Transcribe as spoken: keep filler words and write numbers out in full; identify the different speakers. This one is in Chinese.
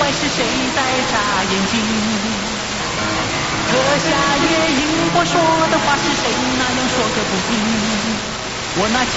Speaker 1: 外是谁在眨眼睛？阁下夜莺我说的话是谁那样说个不停？我那